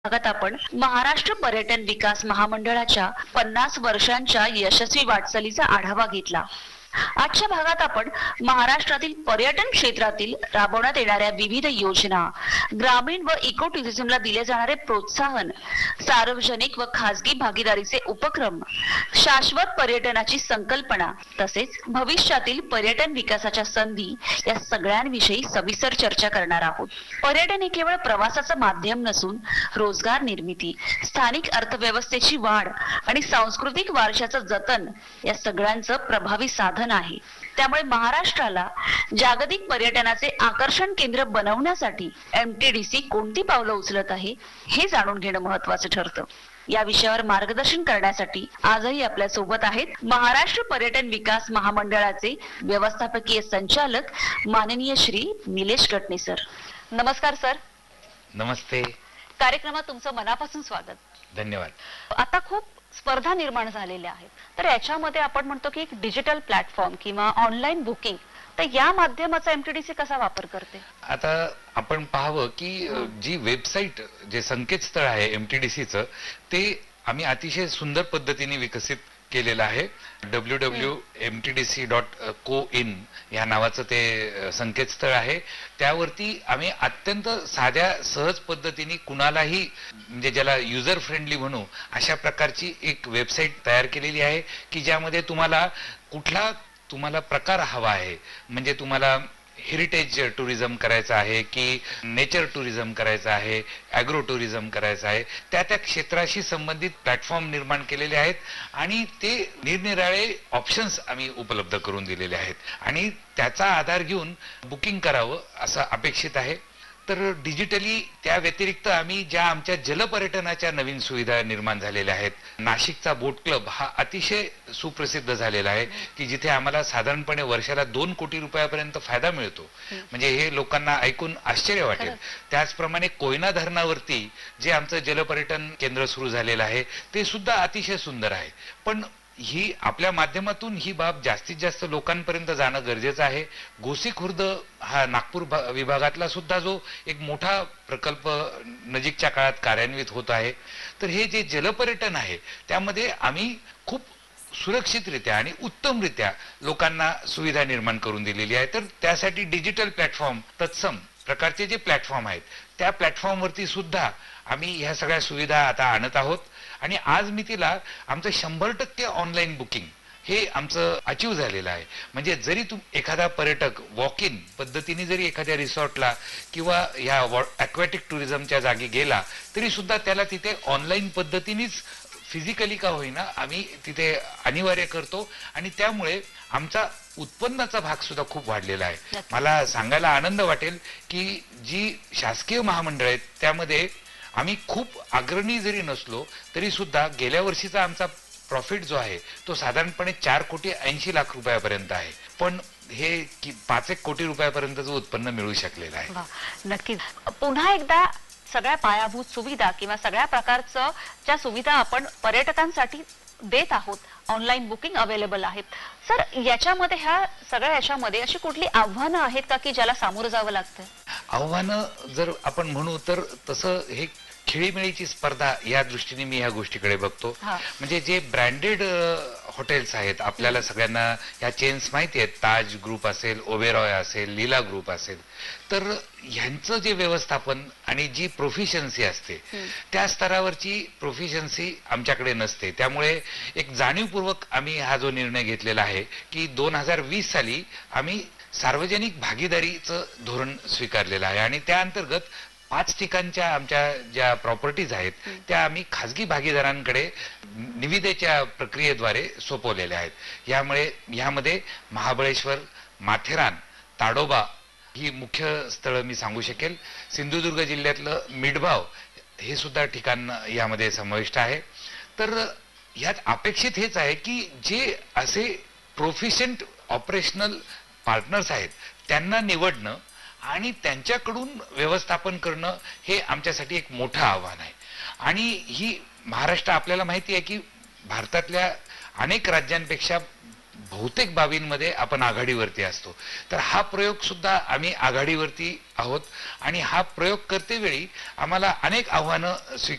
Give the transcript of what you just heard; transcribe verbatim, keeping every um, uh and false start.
भागात आपण महाराष्ट्र पर्यटन विकास महामंडळाच्या पन्नास वर्षांच्या यशस्वी वाटचालीचा आढावा घेतला. आजच्या भागात आपण महाराष्ट्रातील पर्यटन क्षेत्रातील राबवण्यात येणाऱ्या विविध योजना, ग्रामीण व इको टुरिझमला दिले जाणारे प्रोत्साहन, सार्वजनिक व खासगी भागीदारीचे उपक्रम, शाश्वत पर्यटनाची संकल्पना तसेच भविष्यातील पर्यटन विकासाच्या संधी या सगळ्यांविषयी सविस्तर चर्चा करणार आहोत. पर्यटन हे केवळ प्रवासाचं माध्यम नसून रोजगार निर्मिती, स्थानिक अर्थव्यवस्थेची वाढ आणि सांस्कृतिक वारशाचं जतन या सगळ्यांचं प्रभावी साधन आहे. त्यामुळे महाराष्ट्राला जागतिक पर्यटनाचे आकर्षण केंद्र बनवण्यासाठी एमटीडीसी कोणती पावलं उचलत आहे हे जाणून घेणं महत्त्वाचं ठरतं. या विषयावर मार्गदर्शन करण्यासाठी आजही आपल्या सोबत आहेत महाराष्ट्र पर्यटन विकास महामंडळाचे व्यवस्थापकीय संचालक माननीय श्री निलेश गटणे सर. नमस्कार सर. नमस्ते. कार्यक्रमात तुमचं मनापासून स्वागत. धन्यवाद. आता खूप स्पर्धा निर्माण झालेल्या आहेत, तर याच्यामध्ये आपण म्हणतो की एक डिजिटल प्लॅटफॉर्म किंवा ऑनलाईन बुकिंग, तर या माध्यमाचा एमटीडीसी कसा वापर करते? आता आपण पाहावं की जी वेबसाईट, जे संकेतस्थळ आहे एमटीडीसीचं, ते आम्ही अतिशय सुंदर पद्धतीने विकसित केलेलं आहे. W W M T D C dot को इन या नावाचं ते संकेतस्थळ आहे. त्यावरती आम्ही अत्यंत साध्या सहज पद्धतीने कुणालाही, म्हणजे ज्याला युजर फ्रेंडली म्हणू, अशा प्रकारची एक वेबसाईट तयार केलेली आहे की ज्यामध्ये तुम्हाला कुठला तुम्हाला प्रकार हवा आहे, म्हणजे तुम्हाला हेरिटेज टुरिझम करायचं आहे की नेचर टुरिझम करायचं आहे, ॲग्रो टुरिझम करायचं आहे, त्या त्या क्षेत्राशी संबंधित प्लॅटफॉर्म निर्माण केलेले आहेत आणि ते निरनिराळे ऑप्शन्स आम्ही उपलब्ध करून दिलेले आहेत आणि त्याचा आधार घेऊन बुकिंग करावं असं अपेक्षित आहे. तर डिजिटली त्या व्यतिरिक्त आम्ही ज्या आमच्या जलपर्यटनाच्या नवीन सुविधा निर्माण झालेल्या आहेत, नाशिकचा बोट क्लब हा अतिशय सुप्रसिद्ध झालेला आहे की जिथे आम्हाला साधारणपणे वर्षाला दोन कोटी रुपयापर्यंत फायदा मिळतो. म्हणजे हे लोकांना ऐकून आश्चर्य वाटेल. त्याचप्रमाणे कोयना धरणावरती जे आमचं जलपर्यटन केंद्र सुरू झालेलं आहे ते सुद्धा अतिशय सुंदर आहे. पण ही आपल्या माध्यमातून ही बाब जास्तीत जास्त लोकांपर्यंत जाणं गरजेचं आहे. गोसी खुर्द हा नागपूर विभागातला सुद्धा जो एक मोठा प्रकल्प नजीकच्या काळात कार्यान्वित होत आहे, तर हे जे जलपर्यटन आहे त्यामध्ये आम्ही खूप सुरक्षितरित्या आणि उत्तमरित्या लोकांना सुविधा निर्माण करून दिलेली आहे. तर त्यासाठी डिजिटल प्लॅटफॉर्म, तत्सम प्रकारचे जे प्लॅटफॉर्म आहेत त्या प्लॅटफॉर्मवरती सुद्धा आम्ही ह्या सगळ्या सुविधा आता आणत आहोत आणि आज मी तिला आमचं शंभर टक्के ऑनलाईन बुकिंग हे आमचं अचीव झालेलं आहे. म्हणजे जरी तुम एखादा पर्यटक वॉक इन पद्धतीने जरी एखाद्या रिसॉर्टला किंवा ह्या ॲक्वॅटिक टुरिझमच्या जागी गेला तरी सुद्धा त्याला तिथे ऑनलाईन पद्धतीनेच फिजिकली का होईना आम्ही तिथे अनिवार्य करतो आणि त्यामुळे आमचा उत्पन्नाचा भाग सुद्धा खूप वाढलेला आहे. मला सांगायला आनंद वाटेल की जी शासकीय महामंडळ आहेत त्यामध्ये आम्ही खूप अग्रणी जरी नसलो तरी सुद्धा गेल्या वर्षीचा आमचा प्रॉफिट जो आहे तो साधारणपणे चार कोटी ऐंशी लाख रुपयापर्यंत आहे. पण हे की पाच एक कोटी रुपयापर्यंतचं उत्पन्न मिळू शकलेलं आहे. नक्कीच. पुन्हा एकदा सगळ्या पायाभूत सुविधा किंवा सगळ्या प्रकारचं ज्या सुविधा आपण पर्यटकांसाठी देत आहोत, ऑनलाईन बुकिंग अवेलेबल आहेत. सर, याच्यामध्ये ह्या सगळ्या याच्यामध्ये अशी कुठली आव्हानं आहेत का की ज्याला सामोरं जावं लागतं? आव्हानं जर आपण म्हणू तर तसं हे खेळीमेळीची स्पर्धा या दृष्टीने मी ह्या गोष्टीकडे बघतो. म्हणजे जे ब्रँडेड हॉटेल्स आहेत, आपल्याला सगळ्यांना ह्या चेन्स माहिती आहेत, ताज ग्रुप असेल, ओबेरॉय असेल, लीला ग्रुप असेल, तर ह्यांचं जे व्यवस्थापन आणि जी प्रोफिशियन्सी असते त्या स्तरावरची प्रोफिशियन्सी आमच्याकडे नसते. त्यामुळे एक जाणीवपूर्वक आम्ही हा जो निर्णय घेतलेला आहे की दोन हजार वीस साली आम्ही सार्वजनिक भागीदारीचं धोरण स्वीकारलेलं आहे आणि त्या अंतर्गत पाच ठिकाणच्या आमच्या ज्या प्रॉपर्टीज आहेत त्या आम्ही खाजगी भागीदारांकडे निविदेच्या प्रक्रियेद्वारे सोपवलेल्या आहेत. यामुळे यामध्ये महाबळेश्वर, माथेरान, ताडोबा ही मुख्य स्थळं मी सांगू शकेल. सिंधुदुर्ग जिल्ह्यातलं मिठभाव हे सुद्धा ठिकाण यामध्ये समाविष्ट आहे. तर यात अपेक्षित हेच आहे की जे असे प्रोफिशियंट ऑपरेशनल पार्टनर्स आहेत त्यांना निवडणं आणि त्यांच्याकडून व्यवस्थापन करणं हे आमच्यासाठी एक मोठं आव्हान आहे. आणि ही महाराष्ट्र, आपल्याला माहिती आहे की भारतातल्या अनेक राज्यांपेक्षा बहुतेक बाबींमध्ये आपण आघाडीवरती असतो. तर हा प्रयोग सुद्धा आम्ही आघाडीवरती आहोत आणि हा प्रयोग करतेवेळी आम्हाला अनेक आव्हानं स्वीकार